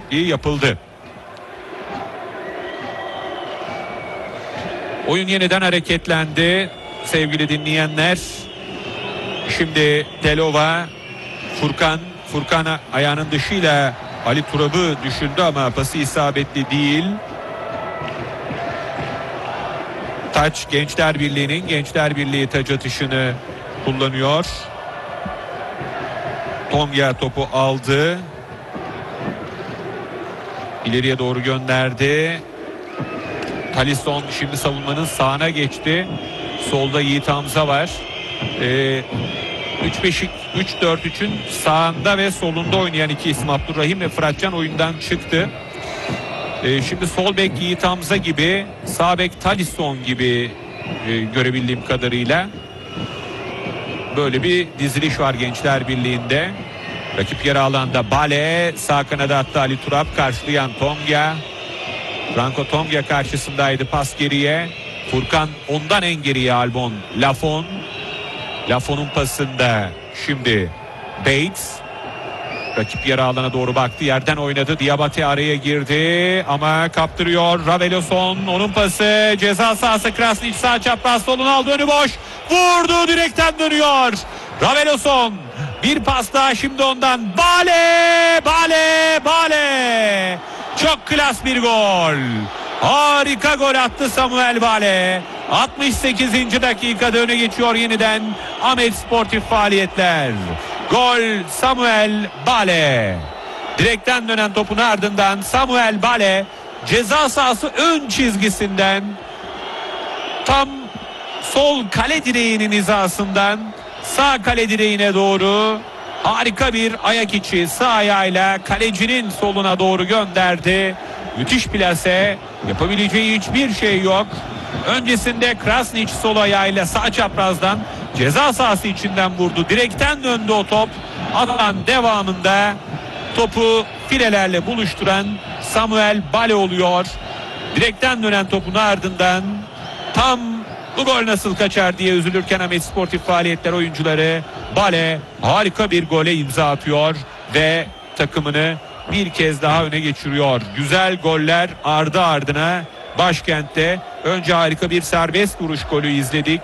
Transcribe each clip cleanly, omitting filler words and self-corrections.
değişikliği yapıldı. Oyun yeniden hareketlendi sevgili dinleyenler. Şimdi Delova, Furkan ayağının dışıyla Ali Turab'ı düşündü ama pası isabetli değil. Taç Gençler Birliği taç atışını kullanıyor. Tonga topu aldı. İleriye doğru gönderdi. Talisson şimdi savunmanın sağına geçti. Solda Yiğit Hamza var. 3-4-3'ün sağında ve solunda oynayan iki isim Abdurrahim ve Fıratcan oyundan çıktı. Şimdi sol bek Yiğit Hamza gibi, sağ bek Talisson gibi görebildiğim kadarıyla böyle bir diziliş var Gençler Birliği'nde. Rakip yarı alanda Bale, sağ kanada attı Ali Turab, karşılayan Tonga. Franco Tonga karşısındaydı, pas geriye. Furkan ondan en geriye Albon Lafon. Lafon'un pasında şimdi Bates. Rakip yarı alana doğru baktı, yerden oynadı. Diabate araya girdi ama kaptırıyor. Raveloson, onun pası ceza sahası, Krasnić sağ çapraz, soluna aldı, önü boş. Vurdu, direkten dönüyor. Raveloson, bir pas daha şimdi ondan. Bale. Çok klas bir gol. Harika gol attı Samuel Bale. 68. dakikada öne geçiyor yeniden Ahmet Sportif Faaliyetler. Gol Samuel Bale. Direkten dönen topun ardından Samuel Bale ceza sahası ön çizgisinden tam sol kale direğinin hizasından sağ kale direğine doğru harika bir ayak içi sağ ayağıyla kalecinin soluna doğru gönderdi. Müthiş plase, yapabileceği hiçbir şey yok. Öncesinde Krasnić sol ayağıyla sağ çaprazdan ceza sahası içinden vurdu. Direkten döndü o top. Atan devamında topu filelerle buluşturan Samuel Bale oluyor. Direkten dönen topun ardından tam bu gol nasıl kaçar diye üzülürken Ahmet Sportif Faaliyetler oyuncuları, Bale harika bir gole imza atıyor ve takımını bir kez daha öne geçiriyor. Güzel goller ardı ardına başkentte. Önce harika bir serbest vuruş golü izledik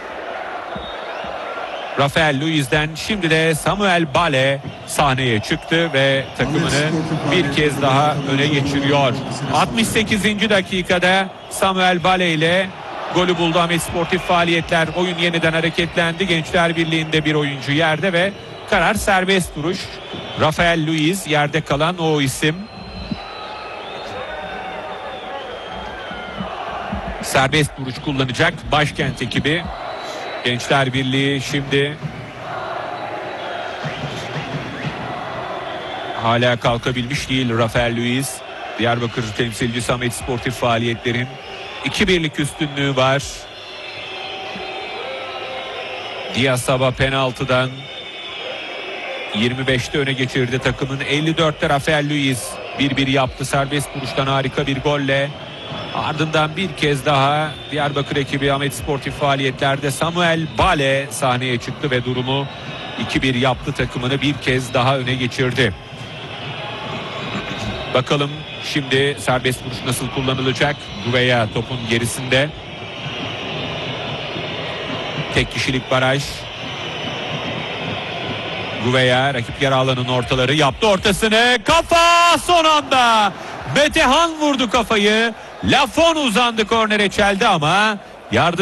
Rafael Luiz'den, şimdi de Samuel Bale sahneye çıktı ve takımını bir kez daha öne geçiriyor. 68. dakikada Samuel Bale ile golü buldu Ahmet Sportif Faaliyetler. Oyun yeniden hareketlendi. Gençler Birliği'nde bir oyuncu yerde ve karar serbest vuruş. Rafael Luiz yerde kalan o isim. Serbest vuruş kullanacak başkent ekibi. Gençler Birliği şimdi hala kalkabilmiş değil Rafael Luiz. Diyarbakır temsilcisi Ahmet Sportif Faaliyetler'in 2-1'lik üstünlüğü var. Diasaba penaltıdan 25'te öne geçirdi takımın. 54'te Rafael Luiz 1-1 yaptı serbest vuruştan harika bir golle. Ardından bir kez daha Diyarbakır ekibi Ahmet Sportif Faaliyetler'de Samuel Bale sahneye çıktı ve durumu 2-1 yaptı, takımını bir kez daha öne geçirdi. Bakalım şimdi serbest vuruş nasıl kullanılacak? Gouveia topun gerisinde. Tek kişilik baraj. Gouveia rakip yarı alanın ortaları yaptı, ortasını, kafa son anda. Metehan vurdu kafayı. Lafon uzandı, kornere çeldi ama yardım